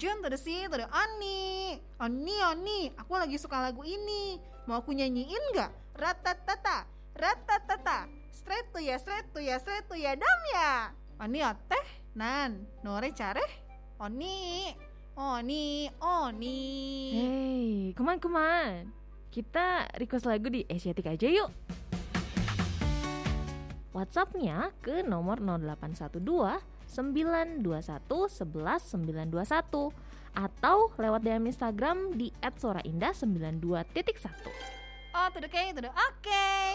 Jun tuh si tuh Ani. Ani, aku lagi suka lagu ini. Mau aku nyanyiin nggak? Ratatata, ratatata. Straight tuh ya, dam ya. Ani teh, nan, nore careh. Oni. Hey, kuman. Kita request lagu di Asiatic aja yuk. WhatsApp-nya ke nomor 0812 921 11 921 atau lewat DM Instagram di @soraindah92.1. Oh, tuh oke.